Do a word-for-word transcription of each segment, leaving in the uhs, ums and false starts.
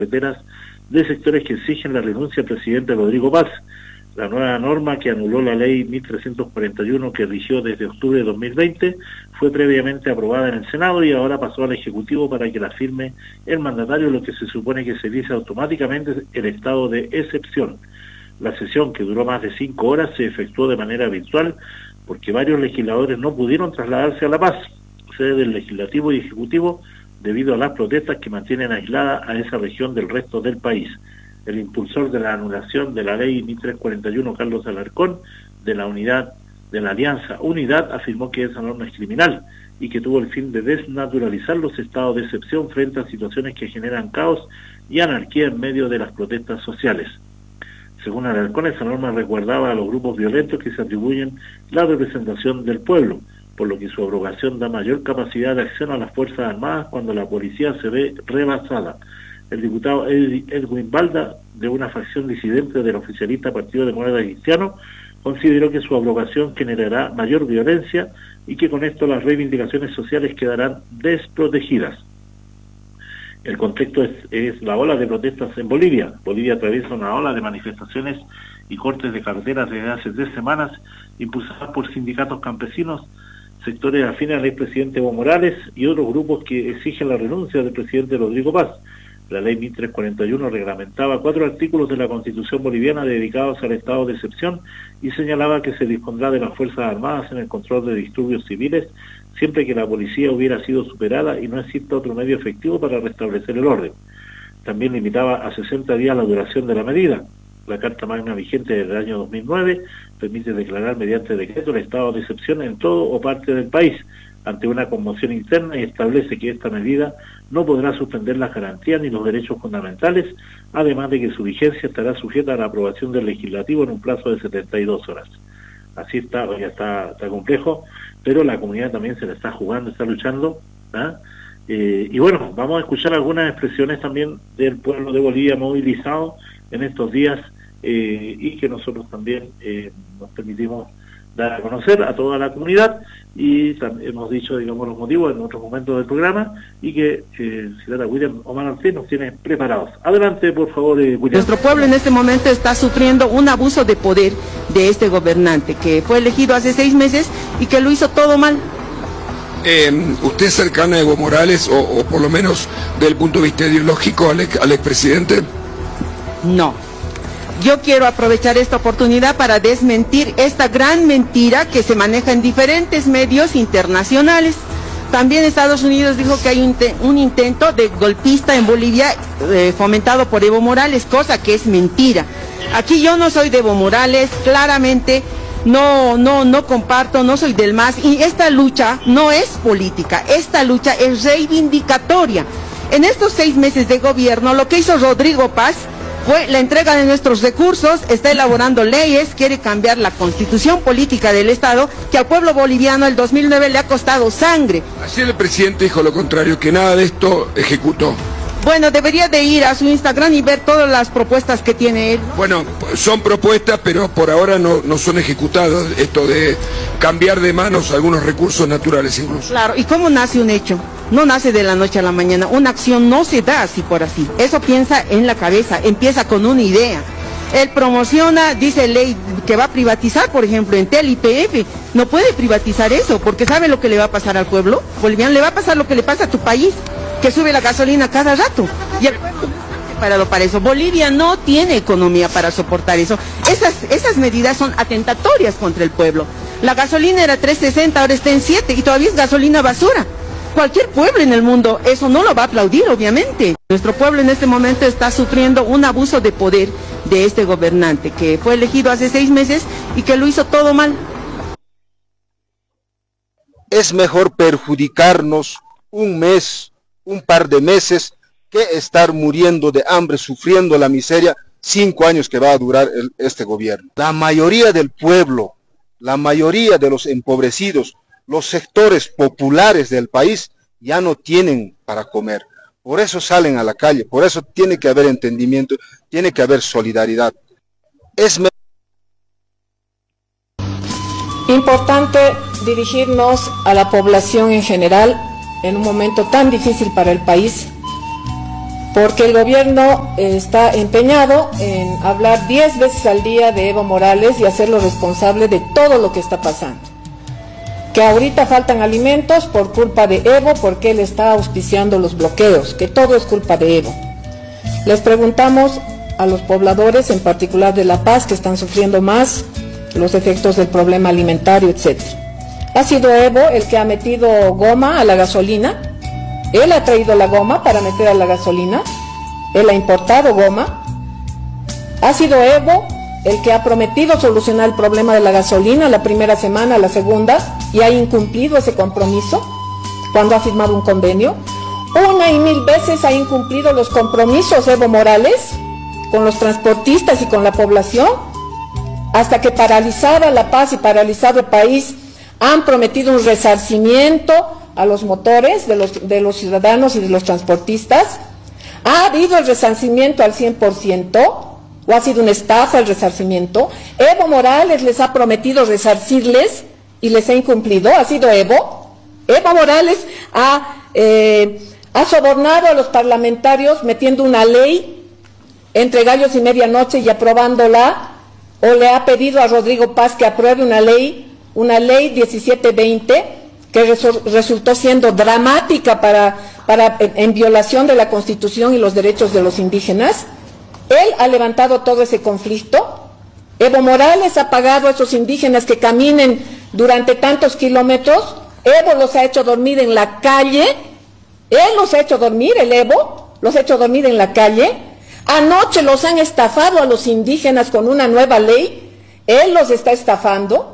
carreteras de sectores que exigen la renuncia del presidente Rodrigo Paz. La nueva norma que anuló la ley mil trescientos cuarenta y uno que rigió desde octubre de dos mil veinte fue previamente aprobada en el Senado y ahora pasó al Ejecutivo para que la firme el mandatario, lo que se supone que se dice automáticamente el estado de excepción. La sesión, que duró más de cinco horas, se efectuó de manera virtual porque varios legisladores no pudieron trasladarse a La Paz, sede del Legislativo y Ejecutivo, debido a las protestas que mantienen aislada a esa región del resto del país. El impulsor de la anulación de la ley mil trescientos cuarenta y uno, Carlos Alarcón, de la unidad de la Alianza Unidad, afirmó que esa norma es criminal y que tuvo el fin de desnaturalizar los estados de excepción frente a situaciones que generan caos y anarquía en medio de las protestas sociales. Según Alarcón, esa norma resguardaba a los grupos violentos que se atribuyen la representación del pueblo, por lo que su abrogación da mayor capacidad de acción a las Fuerzas Armadas cuando la policía se ve rebasada. El diputado Edwin Balda, de una facción disidente del oficialista Partido Demócrata Cristiano, consideró que su abrogación generará mayor violencia y que con esto las reivindicaciones sociales quedarán desprotegidas. El contexto es, es la ola de protestas en Bolivia. Bolivia atraviesa una ola de manifestaciones y cortes de carreteras desde hace tres semanas, impulsadas por sindicatos campesinos, sectores afines al expresidente Evo Morales y otros grupos que exigen la renuncia del presidente Rodrigo Paz. La ley mil trescientos cuarenta y uno reglamentaba cuatro artículos de la Constitución boliviana dedicados al estado de excepción y señalaba que se dispondrá de las Fuerzas Armadas en el control de disturbios civiles siempre que la policía hubiera sido superada y no exista otro medio efectivo para restablecer el orden. También limitaba a sesenta días la duración de la medida. La Carta Magna vigente del año dos mil nueve permite declarar mediante decreto el estado de excepción en todo o parte del país ante una conmoción interna y establece que esta medida no podrá suspender las garantías ni los derechos fundamentales, además de que su vigencia estará sujeta a la aprobación del legislativo en un plazo de setenta y dos horas. Así está, ya está, está complejo, pero la comunidad también se la está jugando, está luchando, ¿ah? Eh, y bueno, vamos a escuchar algunas expresiones también del pueblo de Bolivia movilizado en estos días eh, y que nosotros también eh, nos permitimos dar a conocer a toda la comunidad y hemos dicho, digamos, los motivos en otros momentos del programa y que eh, señora William Omar Ortiz nos tiene preparados. Adelante, por favor, eh, William. Nuestro pueblo en este momento está sufriendo un abuso de poder de este gobernante que fue elegido hace seis meses y que lo hizo todo mal. Eh, ¿Usted es cercana a Evo Morales o, o por lo menos desde el punto de vista ideológico al, al expresidente? No. Yo quiero aprovechar esta oportunidad para desmentir esta gran mentira que se maneja en diferentes medios internacionales. También Estados Unidos dijo que hay un, un intento de golpista en Bolivia eh, fomentado por Evo Morales, cosa que es mentira. Aquí yo no soy de Evo Morales, claramente no, no, no comparto, no soy del MAS, y esta lucha no es política, esta lucha es reivindicatoria. En estos seis meses de gobierno, lo que hizo Rodrigo Paz fue la entrega de nuestros recursos, está elaborando leyes, quiere cambiar la constitución política del Estado, que al pueblo boliviano el dos mil nueve le ha costado sangre. Ayer el presidente dijo lo contrario, que nada de esto ejecutó. Bueno, debería de ir a su Instagram y ver todas las propuestas que tiene él. Bueno, son propuestas, pero por ahora no, no son ejecutadas, esto de cambiar de manos algunos recursos naturales incluso. Claro, ¿y cómo nace un hecho? No nace de la noche a la mañana, una acción no se da así por así. Eso piensa en la cabeza, empieza con una idea. Él promociona, dice ley que va a privatizar, por ejemplo, en Tel y P F. No puede privatizar eso, porque ¿sabe lo que le va a pasar al pueblo boliviano? Le va a pasar lo que le pasa a tu país, que sube la gasolina cada rato. Y el pueblo no está preparado para eso. Bolivia no tiene economía para soportar eso. Esas, esas medidas son atentatorias contra el pueblo. La gasolina era tres sesenta, ahora está en siete y todavía es gasolina basura. Cualquier pueblo en el mundo eso no lo va a aplaudir, obviamente. Nuestro pueblo en este momento está sufriendo un abuso de poder de este gobernante que fue elegido hace seis meses y que lo hizo todo mal. Es mejor perjudicarnos un mes, un par de meses, que estar muriendo de hambre, sufriendo la miseria, cinco años que va a durar el, este gobierno. La mayoría del pueblo, la mayoría de los empobrecidos, los sectores populares del país ya no tienen para comer. Por eso salen a la calle, por eso tiene que haber entendimiento, tiene que haber solidaridad. Es importante dirigirnos a la población en general en un momento tan difícil para el país, porque el gobierno eh, está empeñado en hablar diez veces al día de Evo Morales y hacerlo responsable de todo lo que está pasando. Que ahorita faltan alimentos por culpa de Evo, porque él está auspiciando los bloqueos, que todo es culpa de Evo. Les preguntamos a los pobladores, en particular de La Paz, que están sufriendo más los efectos del problema alimentario, etcétera. ¿Ha sido Evo el que ha metido goma a la gasolina? Él ha traído la goma para meter a la gasolina, él ha importado goma. Ha sido Evo el que ha prometido solucionar el problema de la gasolina la primera semana, la segunda, y ha incumplido ese compromiso cuando ha firmado un convenio. Una y mil veces ha incumplido los compromisos Evo Morales con los transportistas y con la población, hasta que paralizada La Paz y paralizado el país han prometido un resarcimiento a los motores de los, de los ciudadanos y de los transportistas. ¿Ha habido el resarcimiento al cien por ciento o ha sido una estafa el resarcimiento? Evo Morales les ha prometido resarcirles y les ha incumplido. ¿Ha sido Evo? Evo Morales ha, eh, ha sobornado a los parlamentarios metiendo una ley entre gallos y medianoche y aprobándola, o le ha pedido a Rodrigo Paz que apruebe una ley, una ley diecisiete veinte, que resultó siendo dramática para, para, en violación de la Constitución y los derechos de los indígenas. Él ha levantado todo ese conflicto. Evo Morales ha pagado a esos indígenas que caminen durante tantos kilómetros. Evo los ha hecho dormir en la calle. Él los ha hecho dormir, el Evo, los ha hecho dormir en la calle. Anoche los han estafado a los indígenas con una nueva ley. Él los está estafando.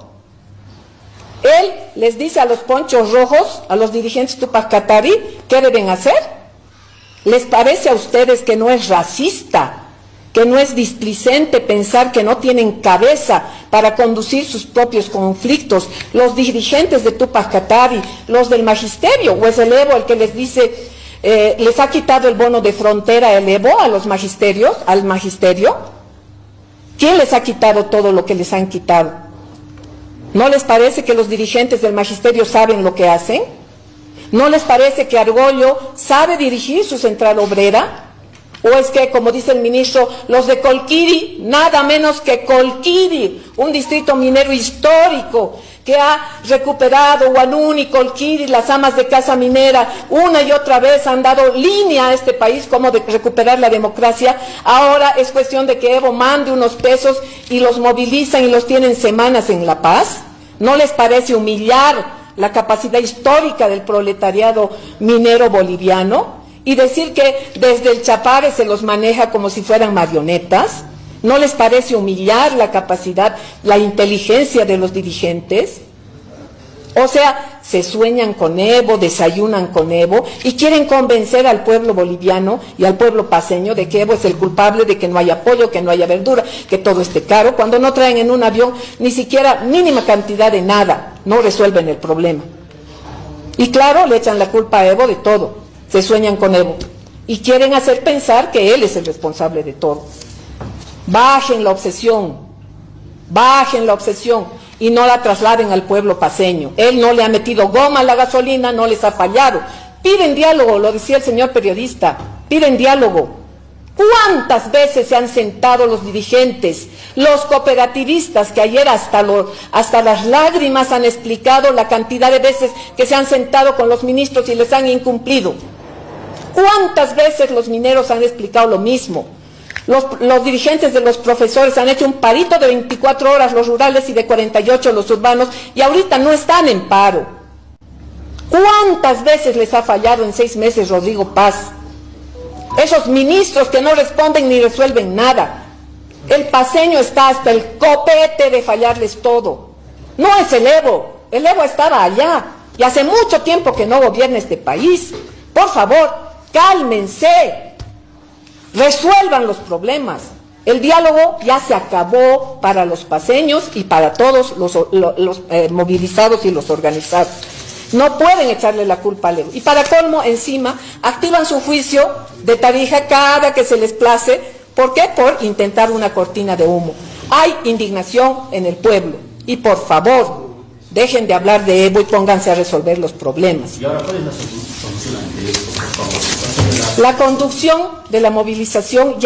Él les dice a los ponchos rojos, a los dirigentes Tupac Katari, ¿qué deben hacer? ¿Les parece a ustedes que no es racista, que no es displicente pensar que no tienen cabeza para conducir sus propios conflictos los dirigentes de Tupac Katari, los del magisterio? ¿O es el Evo el que les dice, eh, les ha quitado el bono de frontera el Evo a los magisterios, al magisterio? ¿Quién les ha quitado todo lo que les han quitado? ¿No les parece que los dirigentes del magisterio saben lo que hacen? ¿No les parece que Argollo sabe dirigir su central obrera? ¿O es que, como dice el ministro, los de Colquiri, nada menos que Colquiri, un distrito minero histórico que ha recuperado Huanuni, Colquiri, las amas de casa minera, una y otra vez han dado línea a este país como de recuperar la democracia? Ahora es cuestión de que Evo mande unos pesos y los movilizan y los tienen semanas en La Paz. ¿No les parece humillar la capacidad histórica del proletariado minero boliviano y decir que desde el Chapare se los maneja como si fueran marionetas? ¿No les parece humillar la capacidad, la inteligencia de los dirigentes? O sea, se sueñan con Evo, desayunan con Evo y quieren convencer al pueblo boliviano y al pueblo paceño de que Evo es el culpable de que no haya pollo, que no haya verdura, que todo esté caro, cuando no traen en un avión ni siquiera mínima cantidad de nada, no resuelven el problema. Y claro, le echan la culpa a Evo de todo, se sueñan con Evo y quieren hacer pensar que él es el responsable de todo. Bajen la obsesión, bajen la obsesión y no la trasladen al pueblo paceño. Él no le ha metido goma a la gasolina, no les ha fallado. Piden diálogo, lo decía el señor periodista, piden diálogo. ¿Cuántas veces se han sentado los dirigentes, los cooperativistas, que ayer hasta, lo, hasta las lágrimas han explicado la cantidad de veces que se han sentado con los ministros y les han incumplido? ¿Cuántas veces los mineros han explicado lo mismo? Los, los dirigentes de los profesores han hecho un parito de veinticuatro horas los rurales y de cuarenta y ocho los urbanos y ahorita no están en paro. ¿Cuántas veces les ha fallado en seis meses Rodrigo Paz? Esos ministros que no responden ni resuelven nada. El paceño está hasta el copete de fallarles todo. No es el Evo, el Evo estaba allá y hace mucho tiempo que no gobierna este país. Por favor, cálmense. Resuelvan los problemas. El diálogo ya se acabó para los paceños y para todos los, los, los eh, movilizados y los organizados. No pueden echarle la culpa al Evo. Y para colmo, encima, activan su juicio de Tarija cada que se les place. ¿Por qué? Por intentar una cortina de humo. Hay indignación en el pueblo. Y por favor, Dejen de hablar de Evo y pónganse a resolver los problemas. ¿Y ahora cuál es la solución ante esto? La conducción de la movilización